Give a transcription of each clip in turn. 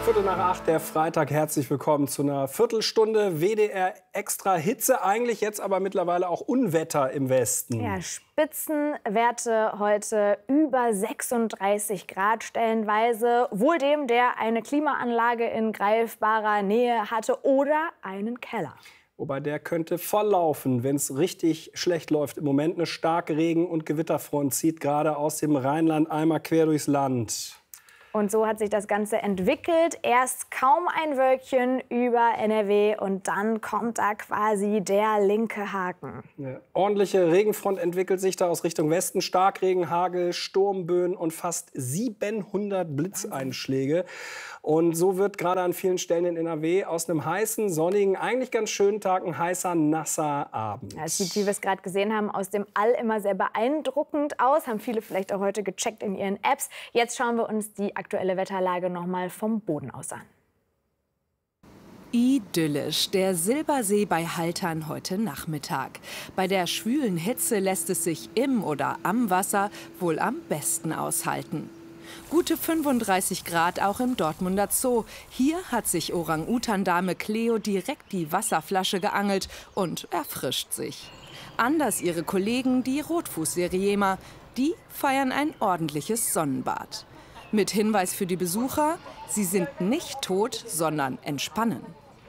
7:15, der Freitag. Herzlich willkommen zu einer Viertelstunde WDR Extra Hitze. Eigentlich jetzt aber mittlerweile auch Unwetter im Westen. Ja, Spitzenwerte heute über 36 Grad stellenweise. Wohl dem, der eine Klimaanlage in greifbarer Nähe hatte oder einen Keller. Wobei der könnte volllaufen, wenn es richtig schlecht läuft. Im Moment eine starke Regen- und Gewitterfront zieht gerade aus dem Rheinland einmal quer durchs Land. Und so hat sich das Ganze entwickelt. Erst kaum ein Wölkchen über NRW und dann kommt da quasi der linke Haken. Eine ordentliche Regenfront entwickelt sich da aus Richtung Westen. Starkregen, Hagel, Sturmböen und fast 700 Blitzeinschläge. Und so wird gerade an vielen Stellen in NRW aus einem heißen, sonnigen, eigentlich ganz schönen Tag ein heißer, nasser Abend. Ja, es sieht, wie wir es gerade gesehen haben, aus dem All immer sehr beeindruckend aus. Haben viele vielleicht auch heute gecheckt in ihren Apps. Jetzt schauen wir uns die aktuelle Wetterlage noch mal vom Boden aus an. Idyllisch, der Silbersee bei Haltern heute Nachmittag. Bei der schwülen Hitze lässt es sich im oder am Wasser wohl am besten aushalten. Gute 35 Grad auch im Dortmunder Zoo. Hier hat sich Orang-Utan-Dame Cleo direkt die Wasserflasche geangelt und erfrischt sich. Anders ihre Kollegen, die Rotfuß-Seriema. Die feiern ein ordentliches Sonnenbad. Mit Hinweis für die Besucher, sie sind nicht tot, sondern entspannen.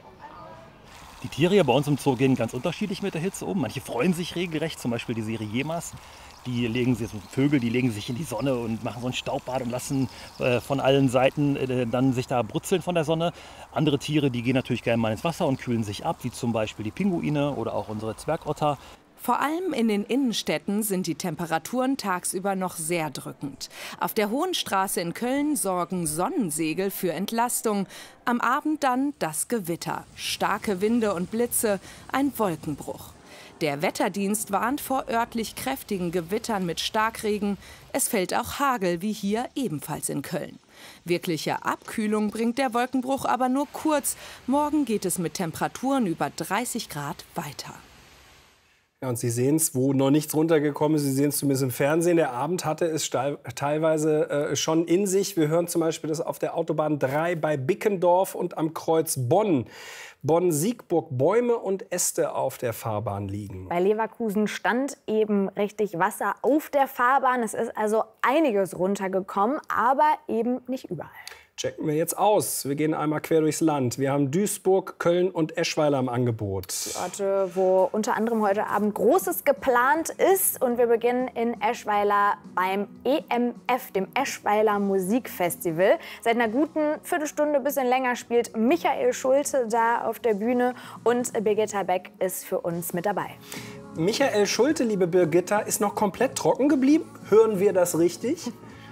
Die Tiere hier bei uns im Zoo gehen ganz unterschiedlich mit der Hitze um. Manche freuen sich regelrecht, zum Beispiel die Seriemas. Die legen sich in die Sonne und machen so ein Staubbad und lassen von allen Seiten dann sich da brutzeln von der Sonne. Andere Tiere, die gehen natürlich gerne mal ins Wasser und kühlen sich ab, wie zum Beispiel die Pinguine oder auch unsere Zwergotter. Vor allem in den Innenstädten sind die Temperaturen tagsüber noch sehr drückend. Auf der Hohen Straße in Köln sorgen Sonnensegel für Entlastung. Am Abend dann das Gewitter, starke Winde und Blitze, ein Wolkenbruch. Der Wetterdienst warnt vor örtlich kräftigen Gewittern mit Starkregen. Es fällt auch Hagel, wie hier ebenfalls in Köln. Wirkliche Abkühlung bringt der Wolkenbruch aber nur kurz. Morgen geht es mit Temperaturen über 30 Grad weiter. Ja, und Sie sehen es, wo noch nichts runtergekommen ist. Sie sehen es zumindest im Fernsehen. Der Abend hatte es teilweise schon in sich. Wir hören zum Beispiel das auf der Autobahn 3 bei Bickendorf und am Kreuz Bonn. Bonn-Siegburg, Bäume und Äste auf der Fahrbahn liegen. Bei Leverkusen stand eben richtig Wasser auf der Fahrbahn. Es ist also einiges runtergekommen, aber eben nicht überall. Checken wir jetzt aus. Wir gehen einmal quer durchs Land. Wir haben Duisburg, Köln und Eschweiler im Angebot. Die Orte, wo unter anderem heute Abend Großes geplant ist. Und wir beginnen in Eschweiler beim EMF, dem Eschweiler Musikfestival. Seit einer guten Viertelstunde, ein bisschen länger, spielt Michael Schulte da auf der Bühne. Und Birgitta Beck ist für uns mit dabei. Michael Schulte, liebe Birgitta, ist noch komplett trocken geblieben. Hören wir das richtig?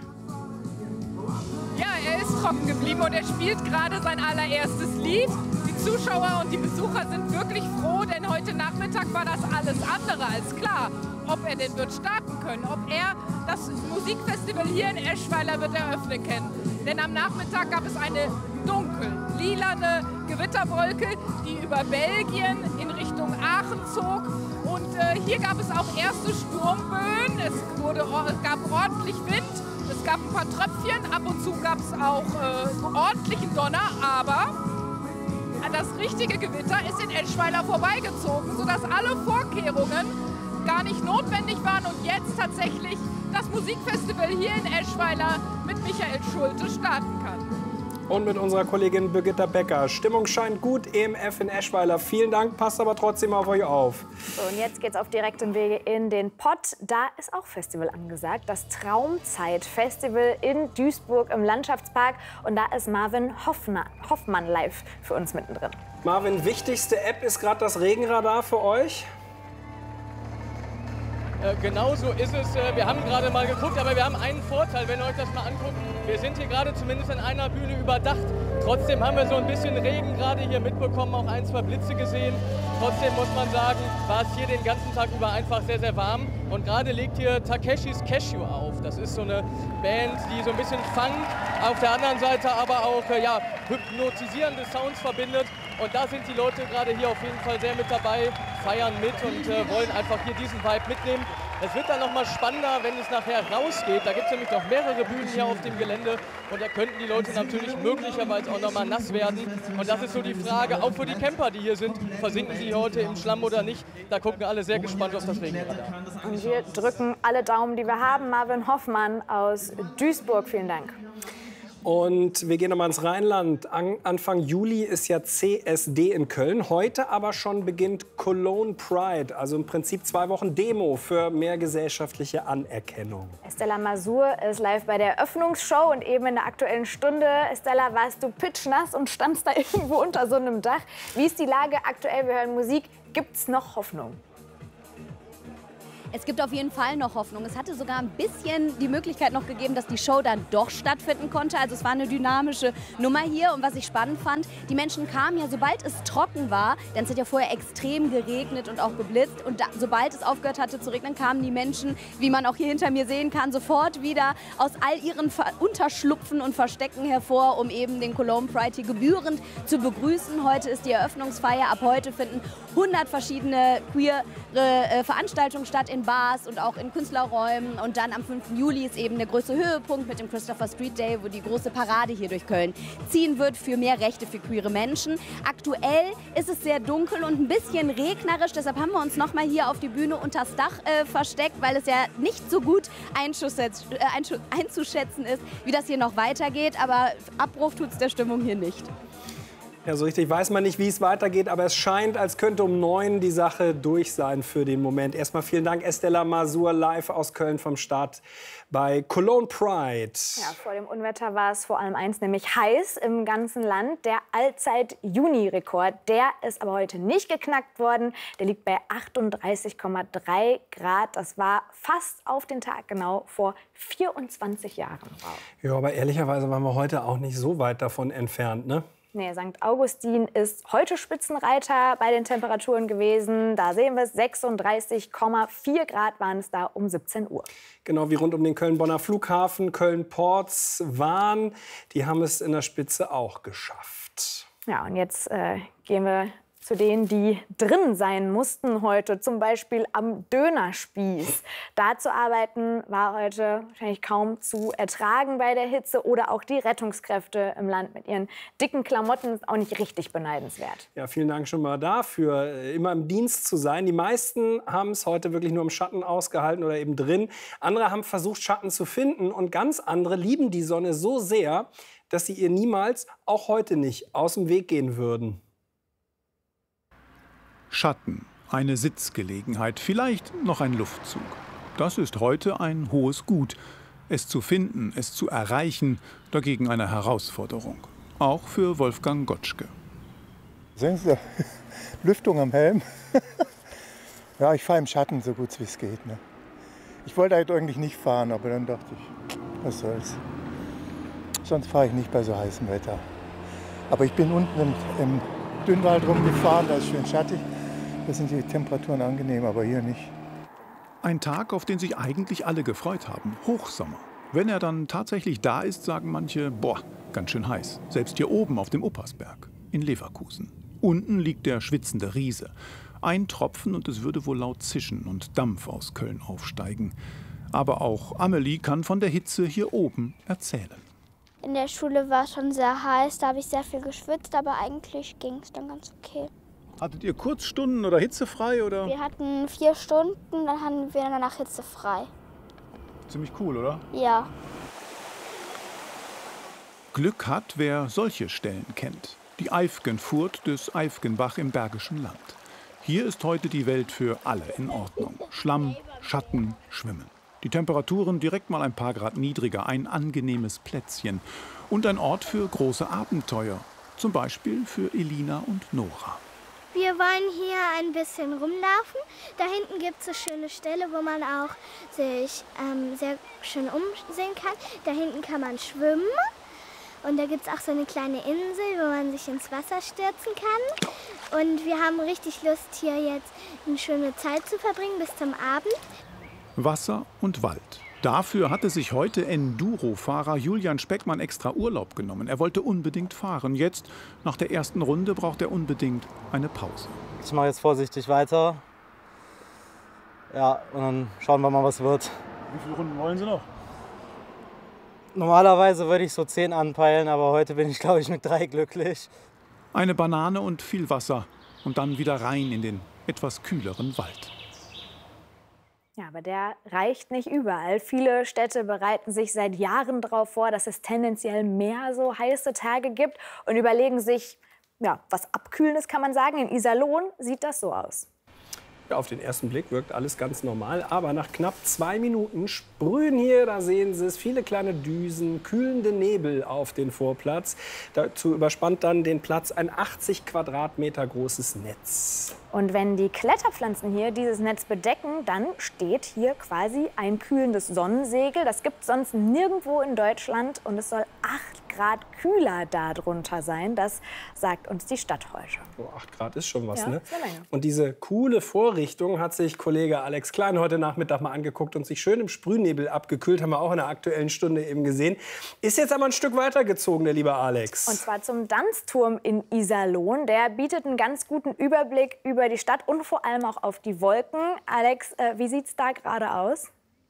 Ja, er ist trocken geblieben und er spielt gerade sein allererstes Lied. Die Zuschauer und die Besucher sind wirklich froh, denn heute Nachmittag war das alles andere als klar, ob er denn wird starten können, ob er das Musikfestival hier in Eschweiler wird eröffnen können. Denn am Nachmittag gab es eine dunkel-lilane Gewitterwolke, die über Belgien in Richtung Aachen zog. Und hier gab es auch erste Sturmböen, es gab ordentlich Wind. Es gab ein paar Tröpfchen, ab und zu gab es auch ordentlichen Donner, aber das richtige Gewitter ist in Eschweiler vorbeigezogen, sodass alle Vorkehrungen gar nicht notwendig waren und jetzt tatsächlich das Musikfestival hier in Eschweiler mit Michael Schulte starten kann. Und mit unserer Kollegin Birgitta Becker. Stimmung scheint gut, EMF in Eschweiler. Vielen Dank, passt aber trotzdem auf euch auf. So, und jetzt geht's auf direktem Wege in den Pott. Da ist auch Festival angesagt, das Traumzeit-Festival in Duisburg im Landschaftspark. Und da ist Marvin Hoffmann live für uns mittendrin. Marvin, wichtigste App ist gerade das Regenradar für euch? Genau so ist es. Wir haben gerade mal geguckt, aber wir haben einen Vorteil, wenn ihr euch das mal anguckt. Wir sind hier gerade zumindest an einer Bühne überdacht. Trotzdem haben wir so ein bisschen Regen gerade hier mitbekommen, auch ein, zwei Blitze gesehen. Trotzdem muss man sagen, war es hier den ganzen Tag über einfach sehr, sehr warm. Und gerade legt hier Takeshis Cashew auf. Das ist so eine Band, die so ein bisschen Funk, auf der anderen Seite aber auch hypnotisierende Sounds verbindet. Und da sind die Leute gerade hier auf jeden Fall sehr mit dabei, feiern mit und wollen einfach hier diesen Vibe mitnehmen. Es wird dann noch mal spannender, wenn es nachher rausgeht. Da gibt es nämlich noch mehrere Bühnen hier auf dem Gelände und da könnten die Leute natürlich möglicherweise auch noch mal nass werden. Und das ist so die Frage, auch für die Camper, die hier sind, versinken sie heute im Schlamm oder nicht? Da gucken alle sehr gespannt auf das Regenradar. Und wir drücken alle Daumen, die wir haben. Marvin Hoffmann aus Duisburg, vielen Dank. Und wir gehen nochmal ins Rheinland. Anfang Juli ist ja CSD in Köln. Heute aber schon beginnt Cologne Pride. Also im Prinzip 2 Wochen Demo für mehr gesellschaftliche Anerkennung. Estella Masur ist live bei der Eröffnungsshow und eben in der Aktuellen Stunde. Estella, warst du pitschnass und standst da irgendwo unter so einem Dach. Wie ist die Lage aktuell? Wir hören Musik. Gibt's noch Hoffnung? Es gibt auf jeden Fall noch Hoffnung. Es hatte sogar ein bisschen die Möglichkeit noch gegeben, dass die Show dann doch stattfinden konnte. Also es war eine dynamische Nummer hier. Und was ich spannend fand, die Menschen kamen ja, sobald es trocken war, denn es hat ja vorher extrem geregnet und auch geblitzt. Und sobald es aufgehört hatte zu regnen, kamen die Menschen, wie man auch hier hinter mir sehen kann, sofort wieder aus all ihren Unterschlupfen und Verstecken hervor, um eben den Cologne Pride hier gebührend zu begrüßen. Heute ist die Eröffnungsfeier. Ab heute finden 100 verschiedene queere Veranstaltungen statt in Bars und auch in Künstlerräumen. Und dann am 5. Juli ist eben der größte Höhepunkt mit dem Christopher Street Day, wo die große Parade hier durch Köln ziehen wird für mehr Rechte für queere Menschen. Aktuell ist es sehr dunkel und ein bisschen regnerisch. Deshalb haben wir uns noch mal hier auf die Bühne unters Dach versteckt, weil es ja nicht so gut einzuschätzen ist, wie das hier noch weitergeht. Aber Abbruch tut es der Stimmung hier nicht. Ja, so richtig weiß man nicht, wie es weitergeht, aber es scheint, als könnte um 9 die Sache durch sein für den Moment. Erstmal vielen Dank, Estella Masur, live aus Köln vom Start bei Cologne Pride. Ja, vor dem Unwetter war es vor allem eins, nämlich heiß im ganzen Land. Der Allzeit-Juni-Rekord, der ist aber heute nicht geknackt worden. Der liegt bei 38,3 Grad. Das war fast auf den Tag genau vor 24 Jahren. Wow. Ja, aber ehrlicherweise waren wir heute auch nicht so weit davon entfernt, ne? Nee, St. Augustin ist heute Spitzenreiter bei den Temperaturen gewesen. Da sehen wir es, 36,4 Grad waren es da um 17 Uhr. Genau wie rund um den Köln-Bonner Flughafen, Köln-Ports waren. Die haben es in der Spitze auch geschafft. Ja, und jetzt gehen wir zu denen, die drin sein mussten heute, zum Beispiel am Dönerspieß. Da zu arbeiten war heute wahrscheinlich kaum zu ertragen bei der Hitze. Oder auch die Rettungskräfte im Land mit ihren dicken Klamotten, ist auch nicht richtig beneidenswert. Ja, vielen Dank schon mal dafür, immer im Dienst zu sein. Die meisten haben es heute wirklich nur im Schatten ausgehalten oder eben drin. Andere haben versucht, Schatten zu finden. Und ganz andere lieben die Sonne so sehr, dass sie ihr niemals, auch heute nicht, aus dem Weg gehen würden. Schatten, eine Sitzgelegenheit, vielleicht noch ein Luftzug. Das ist heute ein hohes Gut. Es zu finden, es zu erreichen, dagegen eine Herausforderung. Auch für Wolfgang Gottschke. Sehen Sie, Lüftung am Helm. Ja, ich fahre im Schatten so gut wie es geht. Ne? Ich wollte halt eigentlich nicht fahren, aber dann dachte ich, was soll's. Sonst fahre ich nicht bei so heißem Wetter. Aber ich bin unten im Dünnwald rumgefahren, da ist schön schattig. Da sind die Temperaturen angenehm, aber hier nicht. Ein Tag, auf den sich eigentlich alle gefreut haben. Hochsommer. Wenn er dann tatsächlich da ist, sagen manche, boah, ganz schön heiß. Selbst hier oben auf dem Uppersberg in Leverkusen. Unten liegt der schwitzende Riese. Ein Tropfen und es würde wohl laut zischen und Dampf aus Köln aufsteigen. Aber auch Amelie kann von der Hitze hier oben erzählen. In der Schule war es schon sehr heiß, da habe ich sehr viel geschwitzt, aber eigentlich ging es dann ganz okay. Hattet ihr Kurzstunden oder hitzefrei? Oder? Wir hatten 4 Stunden, dann hatten wir danach hitzefrei. Ziemlich cool, oder? Ja. Glück hat, wer solche Stellen kennt. Die Eifgenfurt des Eifgenbach im Bergischen Land. Hier ist heute die Welt für alle in Ordnung. Schlamm, Schatten, Schwimmen. Die Temperaturen direkt mal ein paar Grad niedriger, ein angenehmes Plätzchen. Und ein Ort für große Abenteuer. Zum Beispiel für Elina und Nora. Wir wollen hier ein bisschen rumlaufen. Da hinten gibt es eine schöne Stelle, wo man auch sich sehr schön umsehen kann. Da hinten kann man schwimmen. Und da gibt es auch so eine kleine Insel, wo man sich ins Wasser stürzen kann. Und wir haben richtig Lust, hier jetzt eine schöne Zeit zu verbringen bis zum Abend. Wasser und Wald. Dafür hatte sich heute Enduro-Fahrer Julian Speckmann extra Urlaub genommen. Er wollte unbedingt fahren. Jetzt, nach der ersten Runde, braucht er unbedingt eine Pause. Ich mache jetzt vorsichtig weiter. Ja, und dann schauen wir mal, was wird. Wie viele Runden wollen Sie noch? Normalerweise würde ich so 10 anpeilen, aber heute bin ich, glaube ich, mit 3 glücklich. Eine Banane und viel Wasser und dann wieder rein in den etwas kühleren Wald. Ja, aber der reicht nicht überall. Viele Städte bereiten sich seit Jahren darauf vor, dass es tendenziell mehr so heiße Tage gibt und überlegen sich, ja, was Abkühlendes kann man sagen. In Iserlohn sieht das so aus. Ja, auf den ersten Blick wirkt alles ganz normal, aber nach knapp 2 Minuten sprühen hier, da sehen Sie es, viele kleine Düsen, kühlende Nebel auf den Vorplatz. Dazu überspannt dann den Platz ein 80 Quadratmeter großes Netz. Und wenn die Kletterpflanzen hier dieses Netz bedecken, dann steht hier quasi ein kühlendes Sonnensegel. Das gibt es sonst nirgendwo in Deutschland und es soll 8 Grad kühler darunter sein. Das sagt uns die Stadt heute. Oh, 8 Grad ist schon was, Ja, ne? ist eine Menge. Und diese coole Vorrichtung hat sich Kollege Alex Klein heute Nachmittag mal angeguckt und sich schön im Sprühnebel abgekühlt. Haben wir auch in der Aktuellen Stunde eben gesehen. Ist jetzt aber ein Stück weitergezogen, der liebe Alex. Und zwar zum Danzturm in Iserlohn. Der bietet einen ganz guten Überblick über die Stadt und vor allem auch auf die Wolken. Alex, wie sieht es da gerade aus?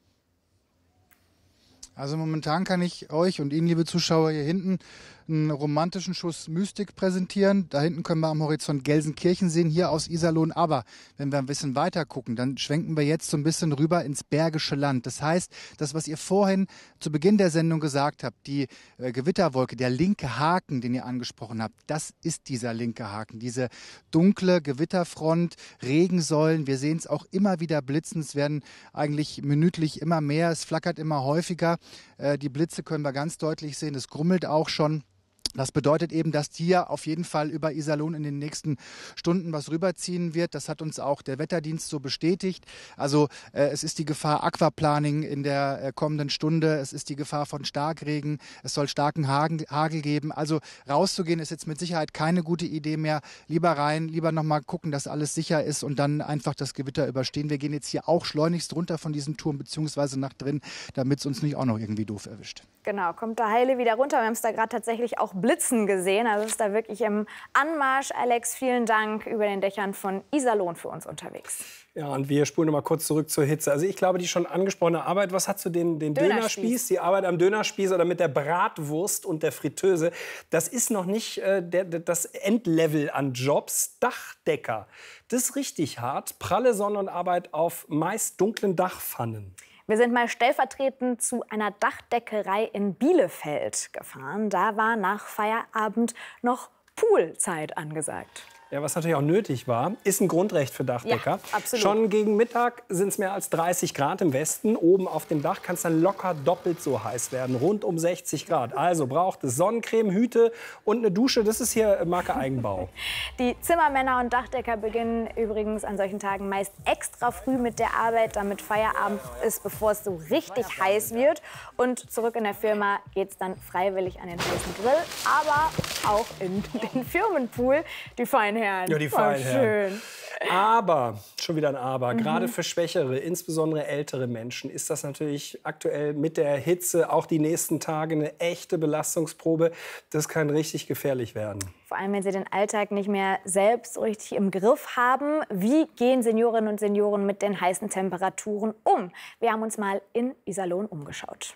Also momentan kann ich euch und Ihnen, liebe Zuschauer, hier hinten einen romantischen Schuss Mystik präsentieren. Da hinten können wir am Horizont Gelsenkirchen sehen, hier aus Iserlohn. Aber wenn wir ein bisschen weiter gucken, dann schwenken wir jetzt so ein bisschen rüber ins Bergische Land. Das heißt, das, was ihr vorhin zu Beginn der Sendung gesagt habt, die Gewitterwolke, der linke Haken, den ihr angesprochen habt, das ist dieser linke Haken. Diese dunkle Gewitterfront, Regensäulen, wir sehen es auch immer wieder blitzen. Es werden eigentlich minütlich immer mehr, es flackert immer häufiger. Die Blitze können wir ganz deutlich sehen, es grummelt auch schon. Das bedeutet eben, dass hier auf jeden Fall über Iserlohn in den nächsten Stunden was rüberziehen wird. Das hat uns auch der Wetterdienst so bestätigt. Also es ist die Gefahr Aquaplaning in der kommenden Stunde. Es ist die Gefahr von Starkregen. Es soll starken Hagel geben. Also rauszugehen ist jetzt mit Sicherheit keine gute Idee mehr. Lieber rein, lieber nochmal gucken, dass alles sicher ist und dann einfach das Gewitter überstehen. Wir gehen jetzt hier auch schleunigst runter von diesem Turm beziehungsweise nach drin, damit es uns nicht auch noch irgendwie doof erwischt. Genau, kommt da heile wieder runter. Wir haben es da gerade tatsächlich auch blitzen gesehen. Also es ist da wirklich im Anmarsch. Alex, vielen Dank, über den Dächern von Iserlohn für uns unterwegs. Ja, und wir spulen noch mal kurz zurück zur Hitze. Also ich glaube, die schon angesprochene Arbeit, was hast du den Dönerspieß, die Arbeit am Dönerspieß oder mit der Bratwurst und der Fritteuse, das ist noch nicht das Endlevel an Jobs. Dachdecker, das ist richtig hart. Pralle Sonnenarbeit auf meist dunklen Dachpfannen. Wir sind mal stellvertretend zu einer Dachdeckerei in Bielefeld gefahren. Da war nach Feierabend noch Poolzeit angesagt. Ja, was natürlich auch nötig war, ist ein Grundrecht für Dachdecker. Ja, absolut. Schon gegen Mittag sind es mehr als 30 Grad im Westen. Oben auf dem Dach kann es dann locker doppelt so heiß werden, rund um 60 Grad. Also braucht es Sonnencreme, Hüte und eine Dusche. Das ist hier Marke Eigenbau. Die Zimmermänner und Dachdecker beginnen übrigens an solchen Tagen meist extra früh mit der Arbeit, damit Feierabend ist, bevor es so richtig heiß wird. Und zurück in der Firma geht es dann freiwillig an den heißen Grill, aber auch in den Firmenpool. Die feinen Herren. Ja, die feinen Herren. Aber, schon wieder ein Aber, gerade für Schwächere, insbesondere ältere Menschen, ist das natürlich aktuell mit der Hitze auch die nächsten Tage eine echte Belastungsprobe. Das kann richtig gefährlich werden. Vor allem, wenn sie den Alltag nicht mehr selbst so richtig im Griff haben. Wie gehen Seniorinnen und Senioren mit den heißen Temperaturen um? Wir haben uns mal in Iserlohn umgeschaut.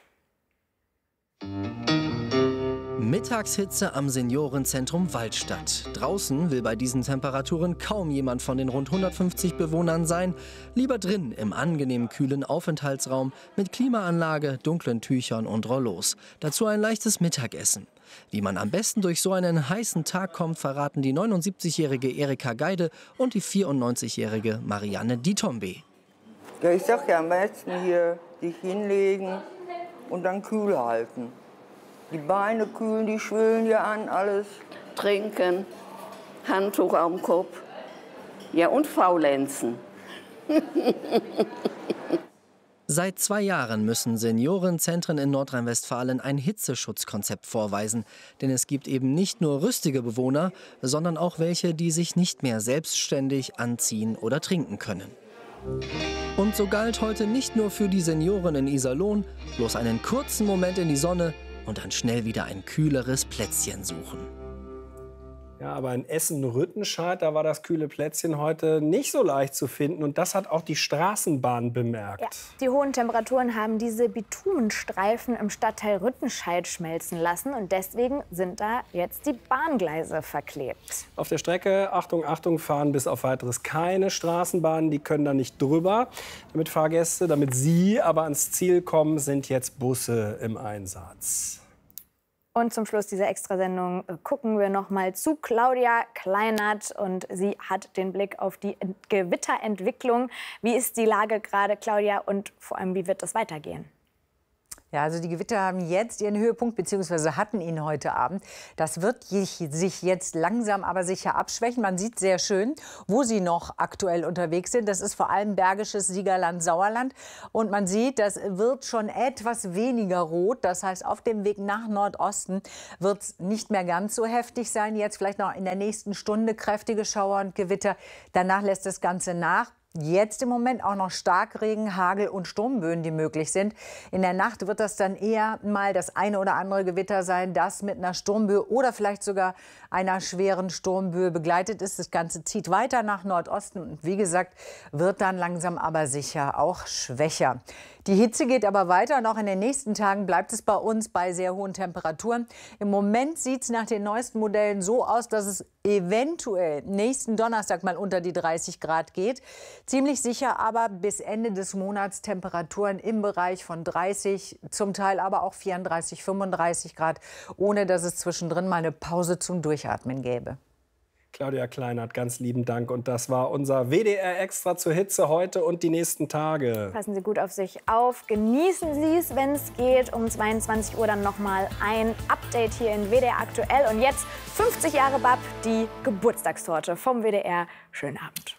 Mittagshitze am Seniorenzentrum Waldstadt. Draußen will bei diesen Temperaturen kaum jemand von den rund 150 Bewohnern sein. Lieber drin im angenehm kühlen Aufenthaltsraum mit Klimaanlage, dunklen Tüchern und Rollos. Dazu ein leichtes Mittagessen. Wie man am besten durch so einen heißen Tag kommt, verraten die 79-jährige Erika Geide und die 94-jährige Marianne Ditombe. Ja, ich sag ja am besten hier sich hinlegen und dann kühl halten. Die Beine kühlen, die schwillen hier an, alles. Trinken, Handtuch am Kopf. Ja, und faulenzen. Seit 2 Jahren müssen Seniorenzentren in Nordrhein-Westfalen ein Hitzeschutzkonzept vorweisen. Denn es gibt eben nicht nur rüstige Bewohner, sondern auch welche, die sich nicht mehr selbstständig anziehen oder trinken können. Und so galt heute nicht nur für die Senioren in Iserlohn, bloß einen kurzen Moment in die Sonne und dann schnell wieder ein kühleres Plätzchen suchen. Ja, aber in Essen-Rüttenscheid, da war das kühle Plätzchen heute nicht so leicht zu finden. Und das hat auch die Straßenbahn bemerkt. Ja, die hohen Temperaturen haben diese Bitumenstreifen im Stadtteil Rüttenscheid schmelzen lassen. Und deswegen sind da jetzt die Bahngleise verklebt. Auf der Strecke, Achtung, Achtung, fahren bis auf Weiteres keine Straßenbahnen. Die können da nicht drüber. Damit Sie aber ans Ziel kommen, sind jetzt Busse im Einsatz. Und zum Schluss dieser Extrasendung gucken wir noch mal zu Claudia Kleinert. Und sie hat den Blick auf die Gewitterentwicklung. Wie ist die Lage gerade, Claudia? Und vor allem, wie wird das weitergehen? Ja, also die Gewitter haben jetzt ihren Höhepunkt, beziehungsweise hatten ihn heute Abend. Das wird sich jetzt langsam aber sicher abschwächen. Man sieht sehr schön, wo sie noch aktuell unterwegs sind. Das ist vor allem Bergisches Siegerland, Sauerland. Und man sieht, das wird schon etwas weniger rot. Das heißt, auf dem Weg nach Nordosten wird es nicht mehr ganz so heftig sein. Jetzt vielleicht noch in der nächsten Stunde kräftige Schauer und Gewitter. Danach lässt das Ganze nach. Jetzt im Moment auch noch Starkregen, Hagel und Sturmböen, die möglich sind. In der Nacht wird das dann eher mal das eine oder andere Gewitter sein, das mit einer Sturmböe oder vielleicht sogar einer schweren Sturmböe begleitet ist. Das Ganze zieht weiter nach Nordosten und wie gesagt, wird dann langsam aber sicher auch schwächer. Die Hitze geht aber weiter und auch in den nächsten Tagen bleibt es bei uns bei sehr hohen Temperaturen. Im Moment sieht es nach den neuesten Modellen so aus, dass es eventuell nächsten Donnerstag mal unter die 30 Grad geht. Ziemlich sicher aber bis Ende des Monats Temperaturen im Bereich von 30, zum Teil aber auch 34, 35 Grad, ohne dass es zwischendrin mal eine Pause zum Durchatmen gäbe. Claudia Kleinert, ganz lieben Dank. Und das war unser WDR Extra zur Hitze heute und die nächsten Tage. Passen Sie gut auf sich auf. Genießen Sie es, wenn es geht. Um 22 Uhr dann noch mal ein Update hier in WDR Aktuell. Und jetzt 50 Jahre BAP, die Geburtstagstorte vom WDR. Schönen Abend.